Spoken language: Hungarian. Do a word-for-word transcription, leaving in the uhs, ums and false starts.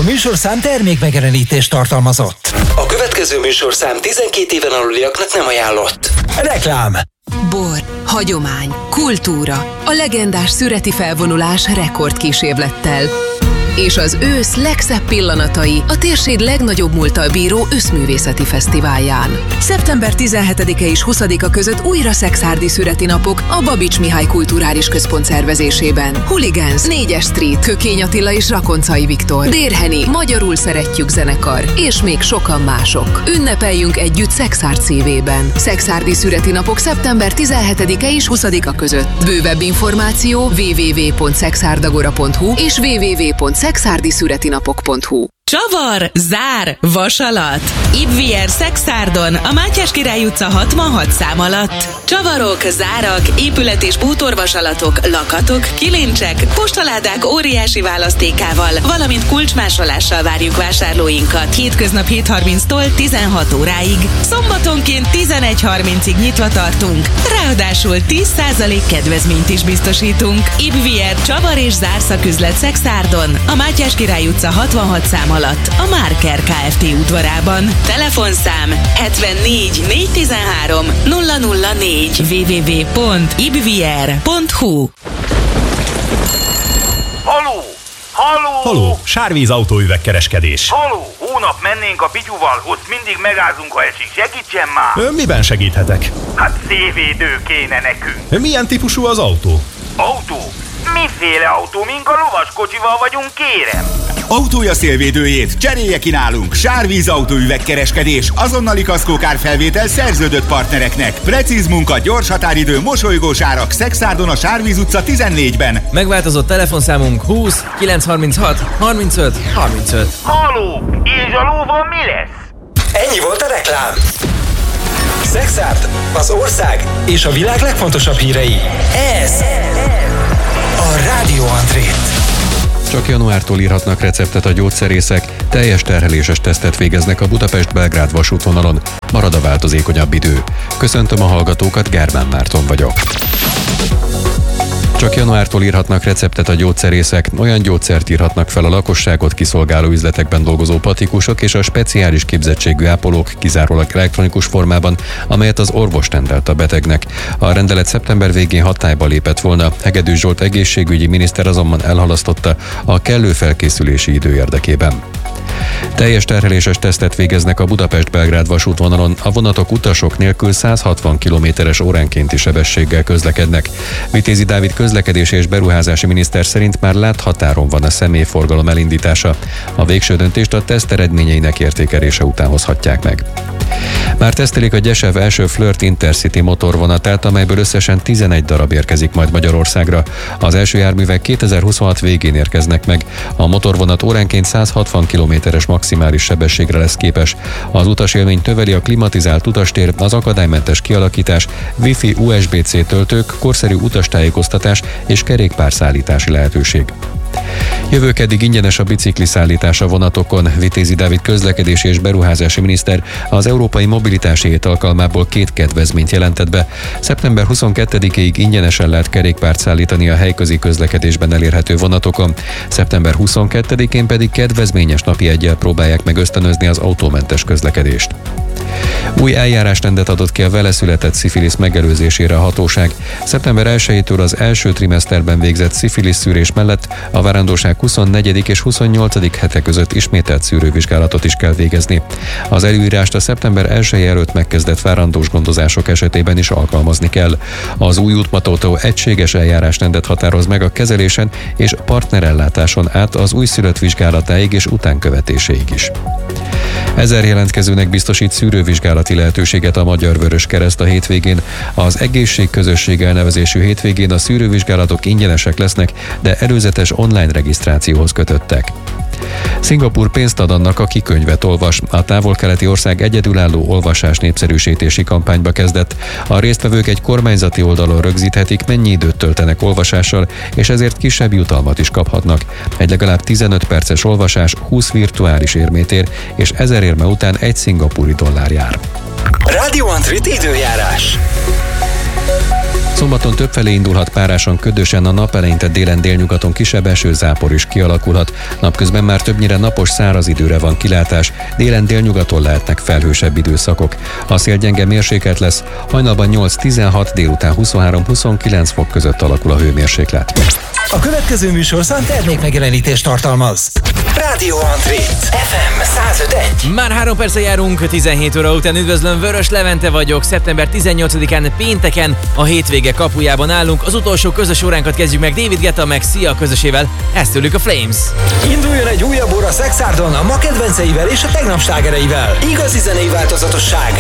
A műsorszám termékmegjelenítést tartalmazott. A következő műsorszám tizenkét éven aluliaknak nem ajánlott. Reklám. Bor, hagyomány, kultúra, a legendás szüreti felvonulás rekordkísérlettel. És az ősz legszebb pillanatai a térség legnagyobb múlttal bíró összművészeti fesztiválján. szeptember tizenhetedike és huszadika között újra szekszárdi szüreti napok a Babics Mihály Kulturális Központ szervezésében. Hooligans, négyes Street, Kökény Attila és Rakoncai Viktor, Dérheni, Magyarul Szeretjük zenekar, és még sokan mások. Ünnepeljünk együtt Szekszárd szívében. Szekszárdi szüreti napok szeptember tizenhetedike és huszadika között. Bővebb információ double-u double-u double-u pont szekszárdagora pont hu és double-u double-u double-u pont szekszárdi szüreti napok pont hu. Csavar, zár, vasalat. Ibvier Szekszárdon, a Mátyás Király utca hatvanhat szám alatt. Csavarok, zárak, épület- és bútorvasalatok, lakatok, kilincsek, postaládák óriási választékával, valamint kulcsmásolással várjuk vásárlóinkat. Hétköznap hét harminctól tizenhat óráig. Szombatonként tizenegy harmincig nyitva tartunk. Ráadásul tíz százalék kedvezményt is biztosítunk. Ibvier Csavar és Zár szaküzlet Szekszárdon, a Mátyás Király utca hatvanhat szám alatt, a Márker Kft. Udvarában. Telefonszám hetvennégy négyszáztizenhárom nulla nulla négy double-u double-u double-u pont ibvier pont hu. Haló! Haló! Haló! Sárvíz autóüvegkereskedés. Haló! Hónap mennénk a Bigyuval, ott mindig megázunk, ha esik. Segítsen már! Ön miben segíthetek? Hát szévédő kéne nekünk. Milyen típusú az autó? Autó? Miféle autó? Mink a lovaskocsival vagyunk, kérem? Autója szélvédőjét cserélje ki nálunk. Sárvíz autóüvegkereskedés, azonnali kaszkókárfelvétel szerződött partnereknek. Precíz munka, gyors határidő, mosolygós árak. Szekszárdon a Sárvíz utca tizennégyben. Megváltozott telefonszámunk húsz kilencszázharminchat harmincöt harmincöt. Haló! És a lóval mi lesz? Ennyi volt a reklám. Szekszárd, az ország és a világ legfontosabb hírei. Ez a Rádió Andrét. Csak januártól írhatnak receptet a gyógyszerészek, teljes terheléses tesztet végeznek a Budapest-Belgrád vasútvonalon, marad a változékonyabb idő. Köszöntöm a hallgatókat, Germán Márton vagyok. Csak januártól írhatnak receptet a gyógyszerészek, olyan gyógyszert írhatnak fel a lakosságot kiszolgáló üzletekben dolgozó patikusok és a speciális képzettségű ápolók kizárólag elektronikus formában, amelyet az orvos rendelt a betegnek. A rendelet szeptember végén hatályba lépett volna, Hegedűs Zsolt egészségügyi miniszter azonban elhalasztotta a kellő felkészülési idő érdekében. Teljes terheléses tesztet végeznek a Budapest-Belgrád vasútvonalon, a vonatok utasok nélkül száz hatvan kilométeres óránkénti sebességgel közlekednek. Vitézi Dávid közlekedési és beruházási miniszter szerint már láthatáron van a személyforgalom elindítása. A végső döntést a teszt eredményeinek értékelése után hozhatják meg. Már tesztelik a Gyesev első Flirt Intercity motorvonatát, amelyből összesen tizenegy darab érkezik majd Magyarországra. Az első járművek kétezer-huszonhat végén érkeznek meg. A motorvonat óránként száz hatvan kilométeres maximális sebességre lesz képes. Az utasélményt növeli a klimatizált utastér, az akadálymentes kialakítás, Wi-Fi u es bé cé töltők, korszerű utastájékoztatás és kerékpárszállítási lehetőség. Jövő keddig ingyenes a bicikliszállítás a vonatokon. Vitézi Dávid közlekedési és beruházási miniszter az Európai Mobilitási Hét alkalmából két kedvezményt jelentett be. szeptember huszonkettedikéig ingyenesen lehet kerékpárt szállítani a helyközi közlekedésben elérhető vonatokon. szeptember huszonkettedikén pedig kedvezményes napi eggyel próbálják meg ösztönözni az autómentes közlekedést. Új eljárásrendet adott ki a vele született szifilisz megelőzésére a hatóság. szeptember elsejétől az első trimeszterben végzett szifilisz szűrés mellett a várandóság huszonnegyedik és huszonnyolcadik hete között ismételt szűrővizsgálatot is kell végezni. Az előírást a szeptember elseje előtt megkezdett várandós gondozások esetében is alkalmazni kell. Az új útmutató egységes eljárásrendet határoz meg a kezelésen és partnerellátáson át az újszülött vizsgálatáig és utánkövetéséig is. Ezer jelentkezőnek biztosít szűrővizsgálati lehetőséget a Magyar Vöröskereszt a hétvégén. Az egészségközösség elnevezésű hétvégén a szűrővizsgálatok ingyenesek lesznek, de előzetes online regisztrációhoz kötöttek. Szingapúr pénzt ad annak, aki könyvet olvas. A távol-keleti ország egyedülálló olvasás népszerűsítési kampányba kezdett. A résztvevők egy kormányzati oldalon rögzíthetik, mennyi időt töltenek olvasással, és ezért kisebb jutalmat is kaphatnak. Egy legalább tizenöt perces olvasás húsz virtuális érmét ér, és ezer érme után egy szingapúri dollár jár. Rádió Andrit időjárás. Szombaton többfelé indulhat párásan ködösen, a nap eleinte délen délnyugaton kisebb esőzápor is kialakulhat. Napközben már többnyire napos száraz időre van kilátás, délen délnyugaton lehetnek felhősebb időszakok. A szél gyenge mérsékelt lesz, hajnalban nyolc-tizenhat, délután huszonhárom-huszonkilenc fok között alakul a hőmérséklet. A következő műsorszám termékmegjelenítést tartalmaz. Rádió André, ef em száz öt egy. Már három perce járunk, tizenhét óra után. Üdvözlöm, Vörös Levente vagyok. szeptember tizennyolcadikán pénteken a hétvége kapujában állunk. Az utolsó közös óránkat kezdjük meg David Guetta meg Sia közösével. Ezt tőlük a Flames. Induljon egy újabb óra Szexárdon a ma kedvenceivel és a tegnap slágereivel. Igazi zenei változatosság,